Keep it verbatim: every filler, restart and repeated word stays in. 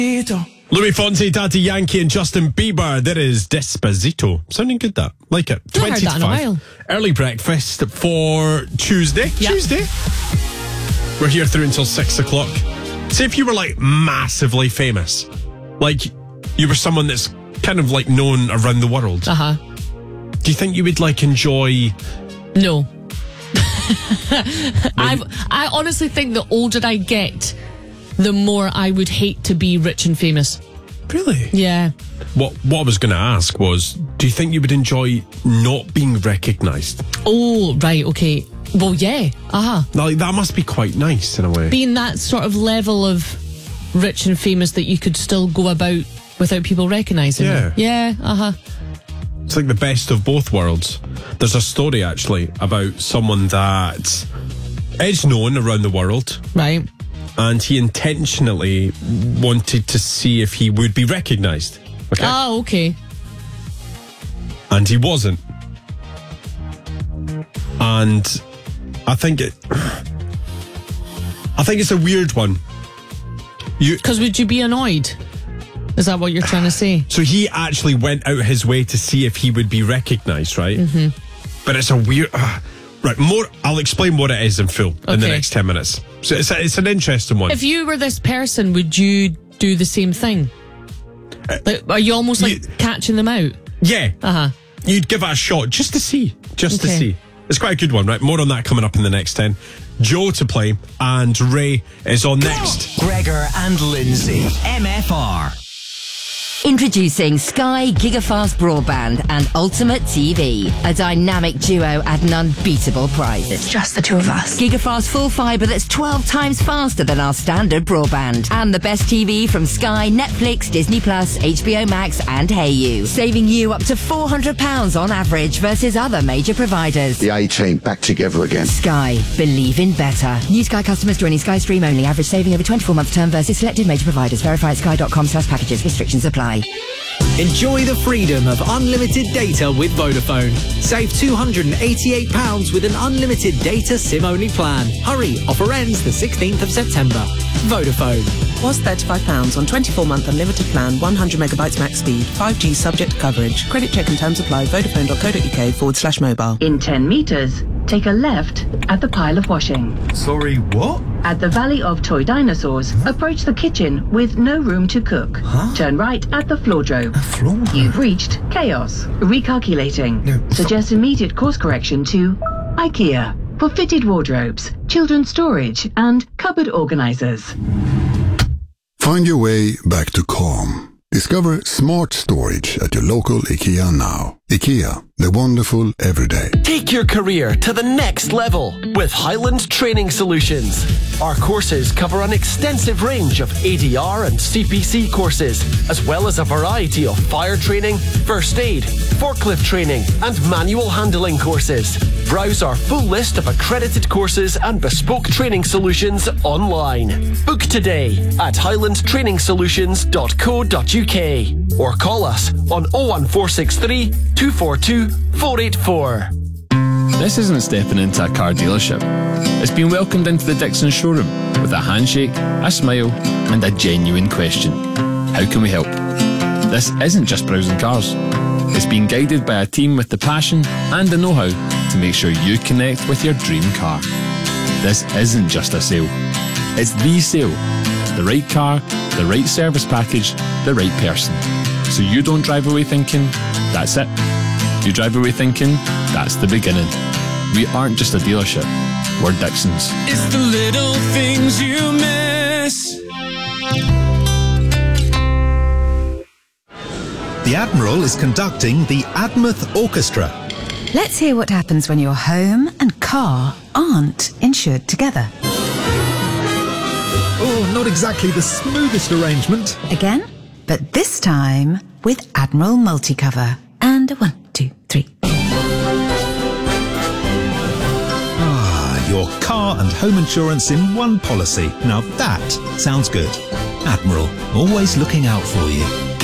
Louis Fonsi, Daddy Yankee and Justin Bieber. There is Despacito. Sounding good, that. Like it. I heard that in a while. Early breakfast for Tuesday. Yep. Tuesday. We're here through until six o'clock. Say if you were like massively famous. Like you were someone that's kind of like known around the world. Uh-huh. Do you think you would like enjoy... No. I I honestly think the older I get, the more I would hate to be rich and famous. Really? Yeah. What what I was going to ask was, do you think you would enjoy not being recognised? Oh, right, okay. Well, yeah. Uh-huh. Like, that must be quite nice in a way. Being that sort of level of rich and famous that you could still go about without people recognising Yeah. you. Yeah, uh-huh. It's like the best of both worlds. There's a story actually about someone that is known around the world, Right. and he intentionally wanted to see if he would be recognised. Okay. Oh, okay. And he wasn't. And I think it I think it's a weird one. You Because would you be annoyed? Is that what you're trying to say? So he actually went out his way to see if he would be recognised, right? Mm-hmm. But it's a weird... Uh, right, more. I'll explain what it is in full in the Okay. next ten minutes. So it's, a, it's an interesting one. If you were this person, would you do the same thing? Like, are you almost like you- catching them out? Yeah. Uh-huh. You'd give it a shot just to see. Just to Okay. see. It's quite a good one, right? More on that coming up in the next ten. Joe to play, and Ray is on next. Gregor and Lindsay, M F R. Introducing Sky Gigafast Broadband and Ultimate T V, a dynamic duo at an unbeatable price. It's just the two of us. Gigafast full fibre that's twelve times faster than our standard broadband. And the best T V from Sky, Netflix, Disney Plus, H B O Max and Hayu, saving you up to four hundred pounds on average versus other major providers. The A-Team back together again. Sky, believe in better. New Sky customers joining Sky Stream only. Average saving over twenty-four month term versus selected major providers. Verify at sky dot com slash packages. Restrictions apply. Enjoy the freedom of unlimited data with Vodafone. Save two hundred eighty-eight pounds with an unlimited data SIM-only plan. Hurry, offer ends the sixteenth of September. Vodafone. Was thirty-five pounds on twenty-four month unlimited plan, one hundred megabytes max speed, five G subject to coverage. Credit check and terms apply. Vodafone.co.uk forward slash mobile. In ten metres, take a left at the pile of washing. Sorry, what? At the Valley of Toy Dinosaurs, approach the kitchen with no room to cook. Huh? Turn right at the floordrobe. A floor? You've reached chaos. Recalculating. No. Suggest immediate course correction to IKEA for fitted wardrobes, children's storage, and cupboard organisers. Find your way back to calm. Discover smart storage at your local IKEA now. IKEA, the wonderful everyday. Take your career to the next level with Highland Training Solutions. Our courses cover an extensive range of A D R and C P C courses, as well as a variety of fire training, first aid, forklift training, and manual handling courses. Browse our full list of accredited courses and bespoke training solutions online. Book today at highland training solutions dot co dot uk or call us on oh one four six three, two four two, four eight four. This isn't stepping into a car dealership. It's been welcomed into the Dixon showroom with a handshake, a smile, and a genuine question. How can we help? This isn't just browsing cars. It's being guided by a team with the passion and the know-how to make sure you connect with your dream car. This isn't just a sale. It's the sale. The right car, the right service package, the right person. So you don't drive away thinking, that's it. You drive away thinking, that's the beginning. We aren't just a dealership, we're Dixons. It's the little things you miss. The Admiral is conducting the Admouth Orchestra. Let's hear what happens when your home and car aren't insured together. Oh, not exactly the smoothest arrangement. Again, but this time with Admiral Multicover. And a one, two, three. Ah, your car and home insurance in one policy. Now that sounds good. Admiral, always looking out for you.